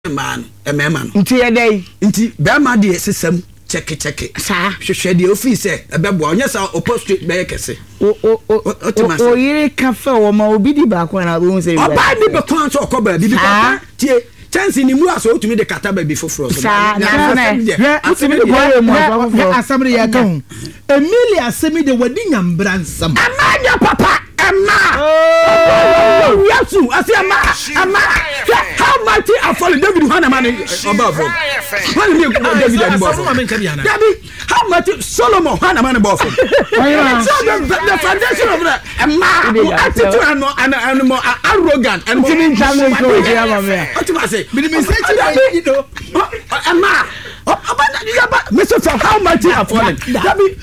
man no nti ye dey nti be ma de sesam check sa hwehwe de ofi se ebebo onye sa opposite be kese o yire kafe wo ma obi di ba kwa na bo se oba ni be kwa so okoba bibi kwa tie chance ni mu aso otumi de kata ba bi foforo so na utimi de boye mu asamre ya kan Emilia asemi de wadi nyambra nsam amanya papa Emma yes Emma how much I follow David Hanamani above when me David above David how much Solomon Hanamani above the foundation of that Emma attitude and more arrogant and timing challenge go here mama what you say me say you know Emma Mr. From how much I follow David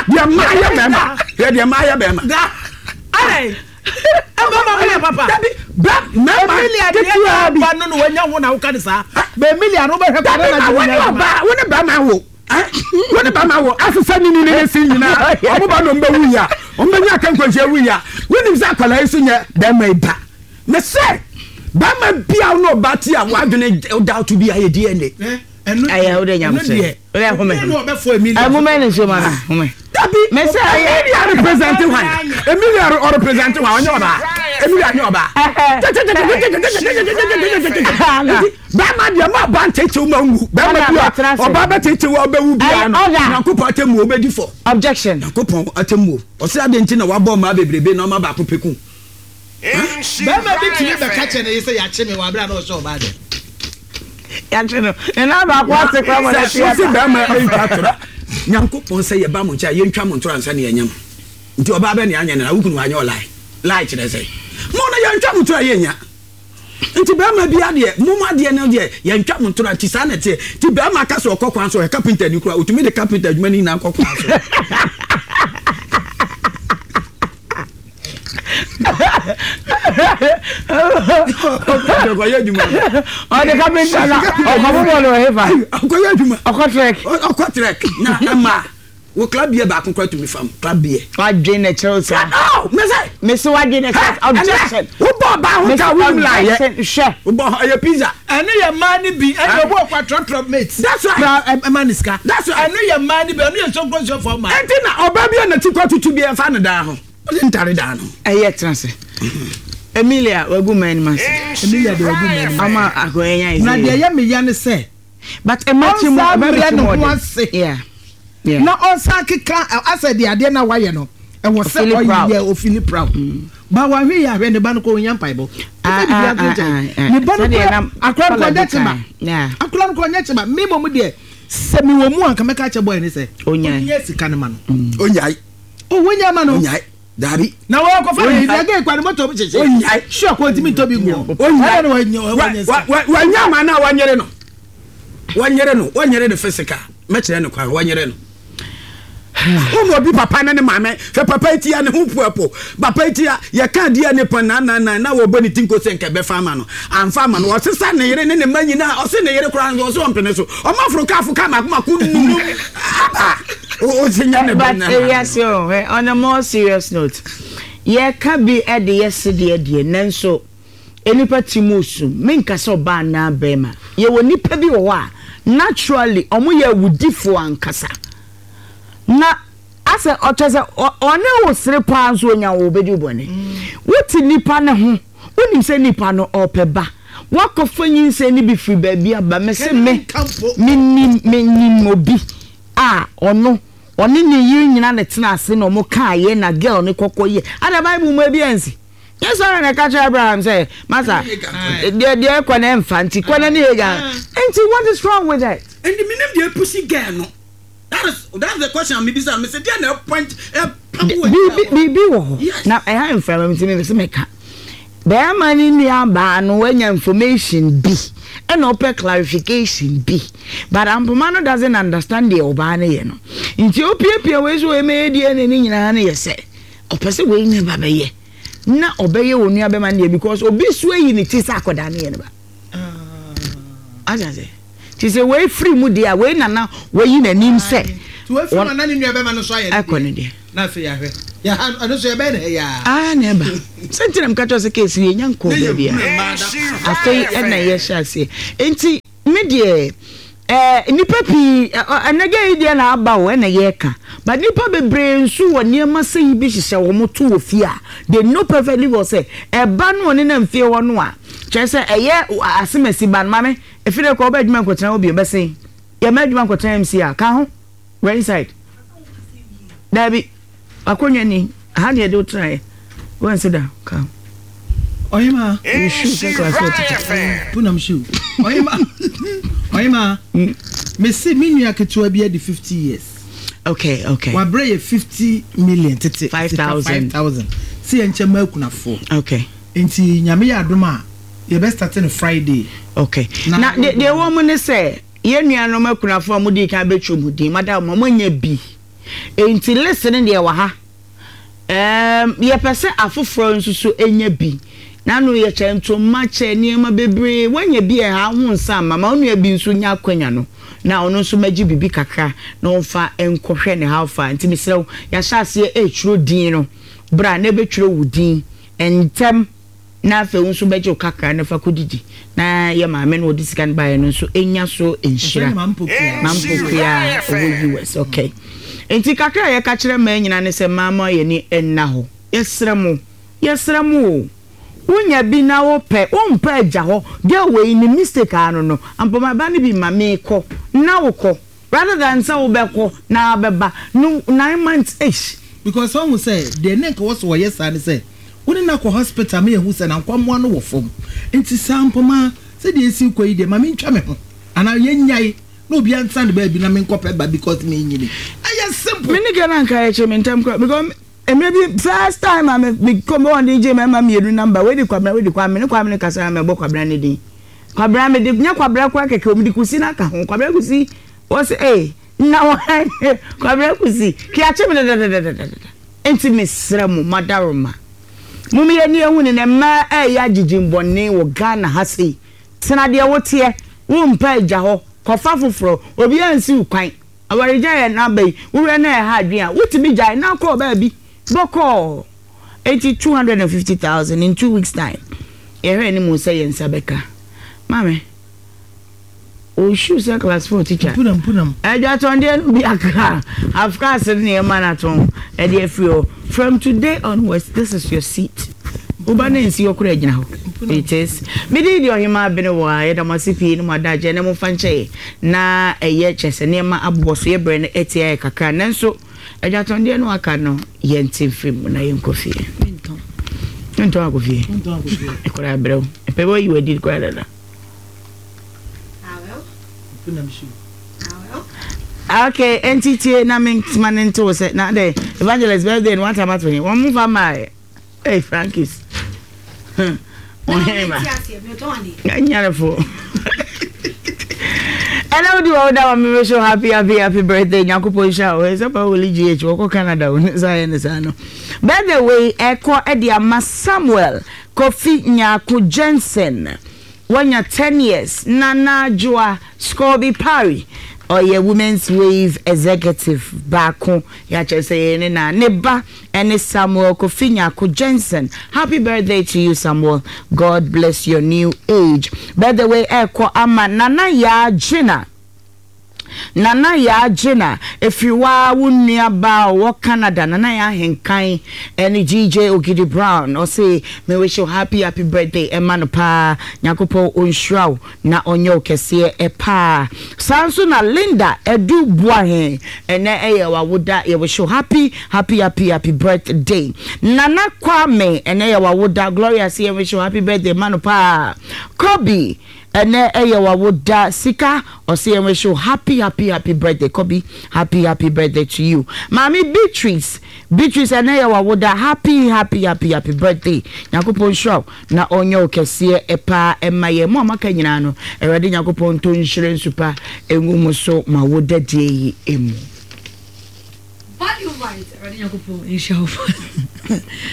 the Maya Bema Hey, papa. Emilia de ba no wanya wo na wo kan sa. Be Emilia no be hwe kwa na ba wo ne ba ma wo. Wo ne ba ma wo afefa ni sin nyina. Omo ba no mba wuya. Omo nya kan kwanhia wuya. Wonim sa kwala isu nya ba ma iba. Me say ba ma bia no ba ti a wa dwene doubt to be aye DNA. Aya wo de nyam se. Wo ya home. No be for Emilia. Amu me so mana. Home. Me say Emilia representing one. Emilia representing one. Emilia nyoba. Ba ma dia ma ban tete o ma wu. Ba ma bia oba ba tete wo ba wu bia no. Nakopon atemu obedi for. Objection. Nakopon atemu. O se ade nti na wa bo ma bebrebe na o ma ba ko peku. Ba ma bi timi be ka che na yese ya che me wa bra na o so ba de. Ya che no. Na ba kwa se kwa mo na tia. Se ba ma e patora. Nyankopon se ye ba mo cha ye ntwa mo ntora nsa ne yanyam nti oba ba ne anya na wukunu anya olai kire se mo na ye ntwa mo ntora ye nya nti ba ma bia de mo ma de ne de ye ntwa mo ntora ti sa na te ti ba ma ka so okokwan so carpenter ni kura otumi de carpenter adwuma ni na okokwan so the carpenter na okobo lo hefa akoya adwuma okotrek na ma wo club beer ba kon kwatu mi fam club beer wa dwen na Chelsea no me say wa dwen na objection wo bo ba ho ka wo la ye she wo bo ye pizza anu ye man bi anu bo kwa trot mates that's right maniska that's right anu ye man bi anu ye so close for man entina oba bia na ti kwatu tu bia fa na da ho o ntare da no trance Emilia wagu man mas Emilia de wagu man ama agonya is na de ye me ya ne say but a match more yeah na on sa keka asa de ade na waye no e wo se oye o feel proud ba wa hwe ya hwe ne ba no ko nya mpaibo ni ba no akra ko nyechima akra ko nyechima mi mo de se mi wo mu anka meka che boy ni se onya sika ne ma no onyai wonya ma no onyai dabi na wo ko fa ni de kwa ni moto bi cheche onyai sure ko ntimi to bi go onyai wanya ma na wanyere no physical mechire no kwa wanyere no Omo bi papa na ne mame fe papa itia ne hu puapo papa itia ye ka dia ne pon na wo boni tinko senke be fama no amfa ma no o sesa ne yere ne manyi na o se ne yere kura no so ompene so o ma fro ka afu ka maku nu o sinya ne but yes on a more serious note ye ka bi e de yesede de nanso enipa timusu menka so ba na bema ye woni pa bi wo a naturally omo ye wudifo ankasa na ase otwese one wo sere pa nso onya wo bedi bone wuti nipa ne ho unim se nipa no opeba wakofanyin se ni bi free ba bi aba mese me obi ono one ne yi nyina ne tena ase no mo ka ye na girl ne kokoye ada bible mo ebiansi yes sir na catch Abraham say master de ko na mfanti ko na ne ga enti what is wrong with that and the minim de pussy girl no that's the question me bisa me say there na point bi wo na I have information me say meka be amani ni aba no wanya information bi and open clarification bi but ampomano doesn't understand the obane ye no nti opiepie we so e me die ne nyina na ye say opese we ni baba ye na obeye wonu abema na because obi so yi ni tisa akoda na ye ne ba ajaze ti say we free mu dia we nana we yi nanim say to we free na ni nu abema no so aye akone dia na fe ya hwe ya ano so ebe na ya neba sentinam ka to se case ye nyanko baby afei na ye shase enti me de nipa pi anage ide na aba wo na ye ka but nipa bebre nsu wo niema sei bi hihye wo moto wo fia they know perfectly well say eba no ne na mfie wo no a chese eye asemasi ban mame efire ko ba dwuma nkotena obi be sei ye ma dwuma nkotena MC a ka ho where inside Dabi akonya ni ha de do try one sit down come oyima you shoot that class punam shoe oyima me see me nua ketua bi di 50 years okay wa bray 50 million tete 5,000 see enche makuna fo okay enti nyame ya adoma ye best start on Friday okay na the woman say ye nua no makuna fo amudi kan betwo mudi madam mo nya bi enti listen de wa ha ye pese afoforo nsusu enya bi na no ye chento mache niema bebre wanya bi e ha ho nsa mama onu ya bi nsu nya kwanya no na ono nso magi bibi kakra na onfa enkohwe ne ha fa enti misrew ya hyase etwuro din no bra na betwuro wudin entem na fa nso beje kakra na fa kodidi na ye maame no odi sika ba ye no nso enya so enhira mampokua owo US okay enti kakra ye ka kire ma nyina ne se mama ye ni enna ho yesremu unya bi na wo pe umpa agya ho girl we ni mistake anu no ampoma ba ni bi mame ko na wo ko rather than say wo be ko na beba no 9 months ish because some say the neck was wo yes and say woni na ko hospital me hu say na kwamwa no wo fom enti sampoma say the esi ko yi de mame ntwa me ho ana yenyai no bi ansan de ba bi na me nkope ba because me nyini aya simple me ni gana nka ya che me ntam ko because maybe first time I come on DJ mama me do number we di kwamna kasa me bo kwabra ne din kwabra me di nya kwabra kwa keke o me di kusi na ka ho kwabra kusi o say na wo kwabra kusi ki a che me enti mesremu madaroma mumi ye ni ehu ne ma ya jijimbone wo Ghana ha sei tena de wo tie wo mpa agya ho kofa foforo obi ansi ukwan awarija ye na bai wo re na ha adwen wo timi jai na ko ba bi boko 250,000 in 2 weeks time here any mo say yen sabeka mame o shoes class 4 teacher punam eja ton de bi aka of course ne man aton e de free from today onwards this is your seat ubana nsi okura gina ho it is me di ohima bene wa ye da masipi no madaje ne mo fanche na eye chese ne ma aboso ye bre ne etia kakra nanso eja ton de no aka no ye ntimfim na ye nkofie nto akofie ekora brew epebo yi wedi kwa dada punam shoe okay entity na mix man into say na the evangelist birthday what am I to him one move am my hey Frankis and I would do all that me so happy birthday nyakupo show is about Willie GH woko Canada no by the way eko Ediama Samuel Kofi Nyaku Jensen 10 years Nana Joa Scobie Parry or your Women's Wave executive back ya say na neba and Samuel Kofi Nyaku Jensen. Happy birthday to you, Samuel. God bless your new age. By the way, eko ama Nana ya Jina if you are nearby or Canada Nana ya henkai any GJ Ogidi Brown or say me wish you happy birthday Emmanuel pa nyakopo onshraw na onyo kese epa sanso na Linda edu buahe ene eye wa woda ye wish you happy birthday Nana Kwame ene ye wa woda Gloria say wish you happy birthday Emmanuel pa Kobe ene eye wa woda Sika or say wish you happy birthday Kobe happy birthday to you Mami Beatrice ene eye wa woda happy birthday Nyakopon show na onyo kese epa emaye mo amaka nyina no erade Nyakopon to nhire nsupa engumu so ma woda die emu value right erade Nyakopon inshallah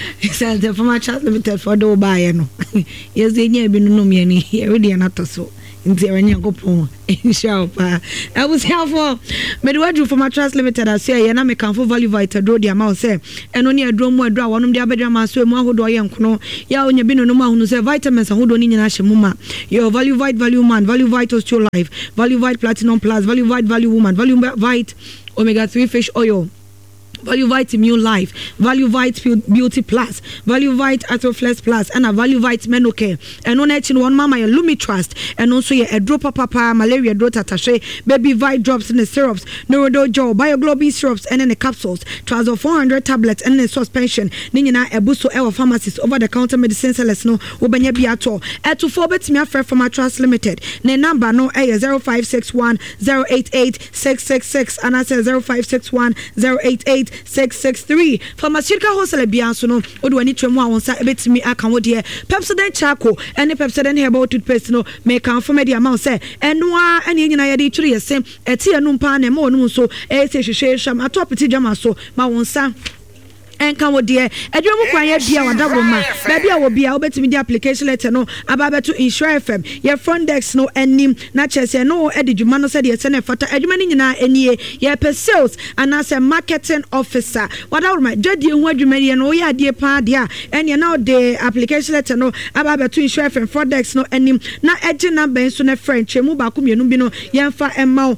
exactly for my child limited for do buy no yes enya bi no me ni erade na to so nti eranya kopon inshallah I was here for medwadu for mattress limited as say ye na me kan for value vita do dia ma say eno ne adro mu adro wonom dia bedra ma so mu ahodo ye nkono ya onya bi no mu ahunu say vitamins ahodo ni nyina hye mu ma your value vita value man value vita osteal life value vita platinum plus value vita value woman value vita omega 3 fish oil Value Vite Immune Life, Value Vite Beauty Plus, Value Vite Atroflex Plus, and a Value Vite Menocare. And on each one mama Lumi Trust, and also a drop papa malaria drop attache, baby Vite drops in the syrups, Neurodojo, Bioglobin syrups, and in the capsules, Trials of 400 tablets and in suspension. Nina a busto our pharmacies over the counter medicine sellers no Ubanya Biato. At 2 4 bets me affair from our trust limited. Ne number no a 0561 088 666 and I say 0561 088 663 pharmaceutical wholesale bianso no odo ani twemu a wonsa ebetimi aka wo de Pepsodent charcoal and Pepsodent herbal toothpaste no make am for media amount say eno a ene nyina ye de twiri yesem eti enu mpa na ma onu so e se hwehwe sham atopiti dwama so ma wonsa enka wo de adwemu kwan ya bia wadabo ma ba bia wo bia obetimi di application letter no aba to Insure FM your front desk no enim na chese no edi dwuma no se de se na fata adwuma ni nyina enie your per sales and as a marketing officer wadabo ma jodi hu adwuma ye no ya de pa de a enie na the application letter no aba to Insure FM front desk no enim na eje number so na French mu ba ko mienu bi no yemfa emma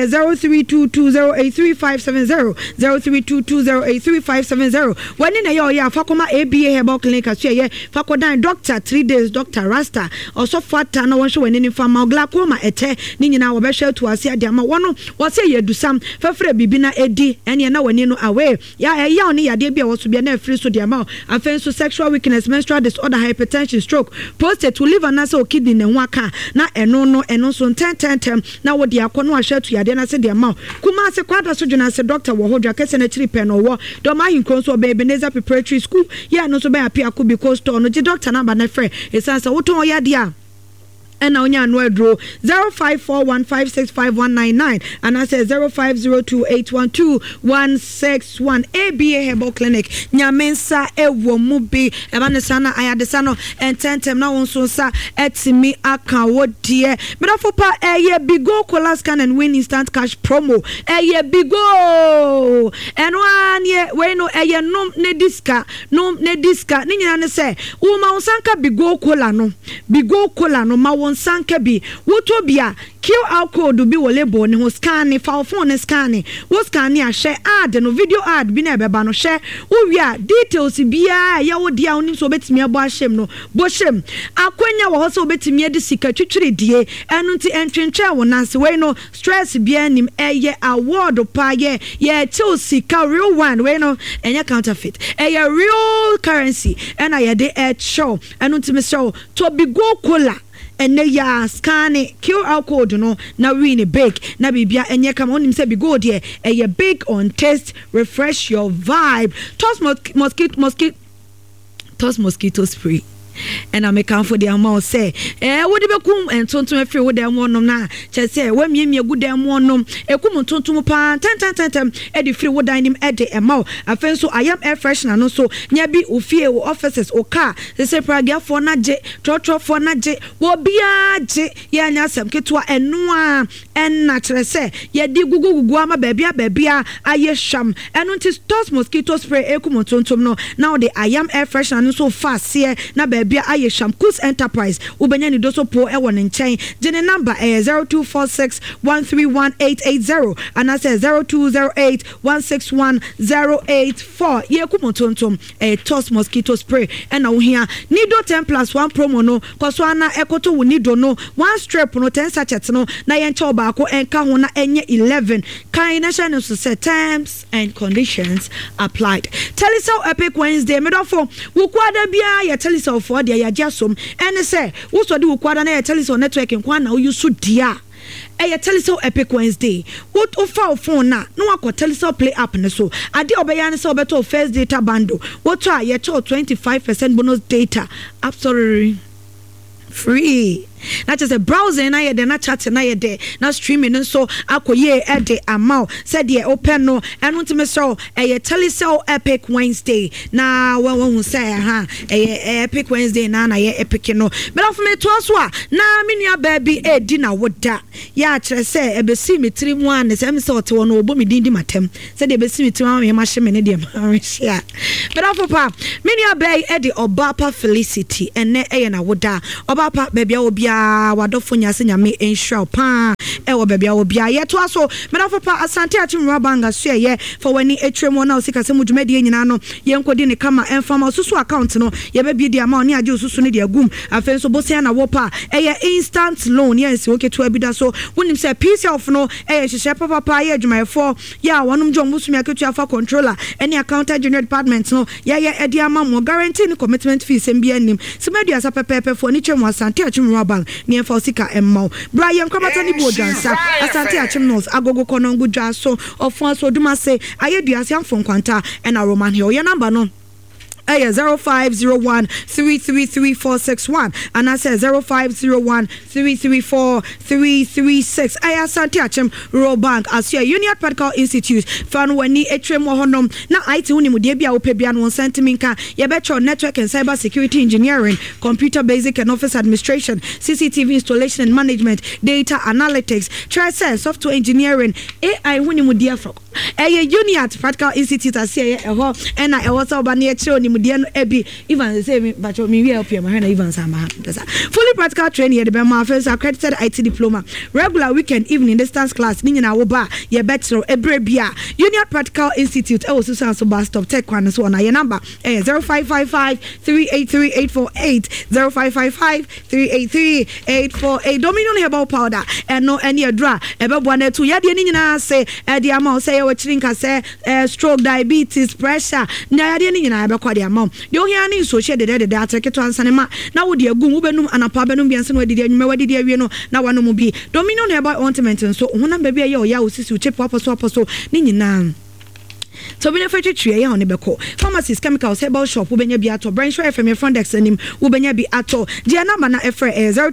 0322083570 0322083570 when in a year fakoma ABA herbal clinic as ye fakodan doctor 3 days Dr. Rasta also fata na won hwe when in fama glaucoma ete ni nyina wo be hwe to ase ade ama wono wo se ye dusam fafre bibina edi ene na wani no away ya oni yade bia wo so bia na free so de ama afen so sexual weakness menstrual disorder hypertension stroke prostate liver na so kidney ne ho aka na eno so tentem na wo de akono ahwe to yade na se de ama kuma se kwada so dwena se doctor wo hodwa kese na chiri pe no wo do ma hinkron so Ebenezer Preparatory School ya no so be apia ko because to no doctor number na frɛ esansa woton ya dia and onya no edro 0541565199 and I say 0502812161 ABA Herbal Clinic nyamensa ewo mu bi eba ne sana ayadesa no ententem na wonso sa etimi aka wo de bedafo pa eye bigo cola scan and win instant cash promo eye bigo eno anie we no eye nom ne diska ni nyina ne se wo ma wonsanka bigo cola no ma wonsanka bi wotobia QR code bi wo label ne ho scan ne fa phone ne scan wo scan ne a share ad no video ad bi na beba no share wo wia details bia ya wo dia oni so betimi abo ahyem no bo hyem akwanya wo so betimi ade sika twitwire die enu nti entwentwe wo nase we no stress bia nim eye award pa ye Chelsea ka real one we no enya counterfeit eye real currency and I de show enu nti me show to be go cola ene ya scan QR code no na win big na bibia enye kama onim se bi go there eye big on taste refresh your vibe toss mosquito spray and I make for the amount say what be kum and tontum afri wo dem wonom na che say wa miemie gu dem wonom ekum tontum pa ten e di free wo dan nim e de ema afen so I am air freshener no so nya bi ofie wo offices o car say pragia for na je trotro for na je wo bia je ya nya sam ketua enu a en na chere say ye di gugu ama babia aye sham enu nti toss mosquito spray ekum tontum no now the I am air freshener no so fast here na bia aye Shamkus Enterprise ubenya ni doso po e won nchen gene number 0246131880 and I say 0208161084 ye kumotontom toss mosquito spray and na wo hia nido 10+1 promo no koso ana ekoto wo nido no one strip no 10 sachet no na ye nche ba ko enka ho na enye 11 kind national so terms and conditions applied. Telecel Epic Wednesday medofo wo kwada bia ye Telecel for dia ya jasom ene se wo so de wo kwada na ye Telecel network nkwa na wo yusu dia eye Telecel Epic Wednesday what offer phone na no akọ Telecel Play app ne so ade obeya ne se obeto first data bundle what ye cho 25% bonus data absolutely free na just a browsing na ye de na chat na ye de na streaming nso akoye e de amount said ye open no eno ntime so e Telecel Epic Wednesday na won say Epic Wednesday na ye epic no but of me to so na me nua baby e di na woda ya kire say e be si me tiri mu an se me say ote won obo me din di matem said e be si me tiri mu ma hye me ne de ma hye but of papa me nua baby e di Obapa Felicity ene e na woda Obapa baby obia wadofo nyase nyame ensure pa e wo baby obia ye to so me da papa Asante Achimura banga so ye for wani etremo na osika se mudwumade nyina no ye nkodi ne kama enfama susu account no ye be bi dia ma oni age susu ne dia gum afen so bosia na wopa ye instant loan ye nsi oketu abida so wonim se piece of no ye hihye papa ye adwumayefo ya wonum jom busumi aketu afa controller any accountant general department no ye edi ama mo guarantee ni commitment fee sem bi anim semadu asa pepepe for ni twemu Asante Achimura bank ni enfa osika emma bra ye nkrabata ni bodwansa Asante Achimnos agogo konongu dwa so ofo so duma se ayeduase amfo nkwanta and a Roman Hill your number no 0501-333-461 and I say 0501-334-336 Asante Achimura bank as your Union Medical Institute fan wani etremo honom na IT unimu de bia opebia no sentiminka ye betro network and cyber security engineering computer basic and office administration CCTV installation and management data analytics trade software engineering AI unimu de afro Union Medical Institute as here ho and I was over near choni ebi even say me but me we help you my even sama fully practical training the Bema first accredited IT diploma regular weekend evening distance class ni nyina wo ba ye betro ebrebia Union Practical Institute e so so bus stop take one so na your number 0555-383-848 0555-383-848 Dominion herbal powder and no any adra ebe bua na tu ye de ni nyina say e de ama say we chirinka say stroke diabetes pressure na ye de ni nyina ebe kwa de ama de ohia ni so she de atake to ansanema na wo de agum wo benum anapa benum bianse no de anwuma wadi de awie no na wanom bi Dominion herbal ointment so honam ba bia ye o ya osisi o chepo aposo ni nyina so we never treat you on the beko pharmacies chemicals herbal shop we benya bi ato branch FM front desk anim we benya bi ato dia number na efre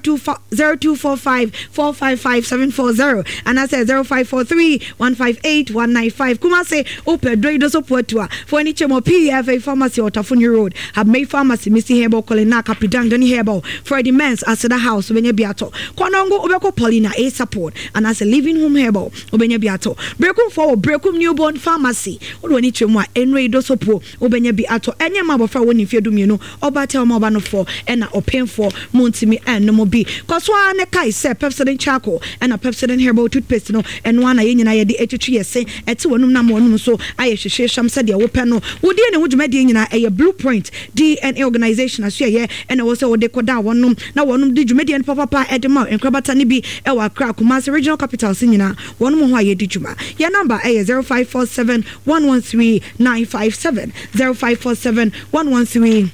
0245455740 and I say 0543158195 kuma say open do support to for any chemo PFA pharmacy Otafuni road have made pharmacy Missy Herbal Colina Capidang Doni Herbal Freddy Men's as the house we benya bi ato konongo obeko Paulina a support and as a living home herbal we benya bi ato breakum for breakum newborn pharmacy woni twemu enwe do sopo obenya bi ato enye mabofra woni fie dumienu obata mo ba no for ena openfo montimi enno bi koso ne kai se Pepsodent charcoal ena Pepsodent herbal toothpaste no eno ana ye nyina ye de etwetwe yese eti wonum na mo onum so aye hwehwe sham se de wo pe no wodi ne wudwuma de nyina eye blueprint DNA organization aso ye ena wo se wo de koda wonum na wonum de dwuma de en papa edema enkrabata ne bi e wa kra Kumasi regional capital sin nyina wonum ho aye de dwuma ya number 0547 113-957 0547-113-957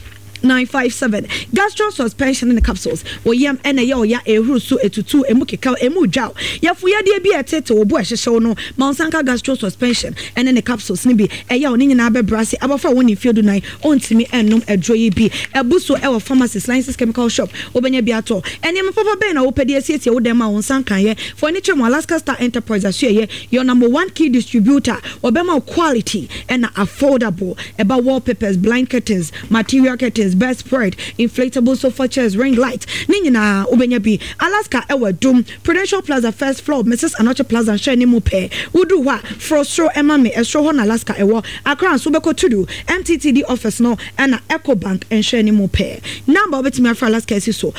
gastro suspension in the capsules wo yam ene ye oya ehuru so etutu emukeka emudwaw yafu ya de bi etete wo bo ehyehyɛ no mansanka gastro suspension ene ne capsules ni bi eya oni nyina abebrase abafa woni fiedu nan ontimi ennom adroyi bi ebuso e wo pharmacies license chemical shop obenya bi ato ene me papa be na wo pede asiesie wo dem ma won sankan ye for ni chemo Alaska Star Enterprise aso ye your number one key distributor obema quality and affordable about wallpapers blind curtains material curtains best spread inflatable sofa chairs ring light ni nyina obenya bi Alaska ewa dum Prudential Plaza first floor Mrs. Anoche Plaza share ni mu pe wudu wa frostro ema me estro ho na Alaska ewo akran so beko tudu MTTD office no and Eco Bank and share ni mu pe number betimi afra Alaska so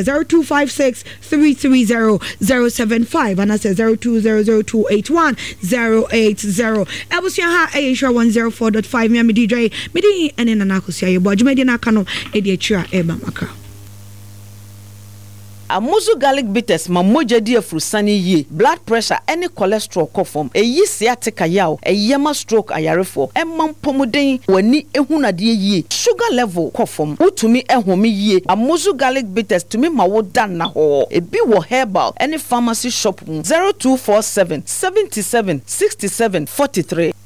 0256-330-075 and I say 0200281080 ebusia ha sure 104.5 me DJ medi ene na nakosia ye bo jumedi na kano ediatua eba maka Amuzu garlic bitters ma moja di afrusani ye blood pressure any cholesterol kofom eyi sciatica yaw eyema stroke ayarefo emam pomoden wani ehunade ye sugar level kofom utumi ehome ye Amuzu garlic bitters tumi ma wo dan na ho ebi wo herbal any pharmacy shop 0247 77 67 43